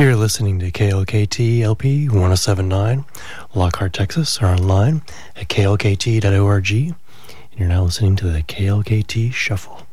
You're listening to KLKT LP 1079, Lockhart, Texas, or online at klkt.org. And you're now listening to the KLKT Shuffle.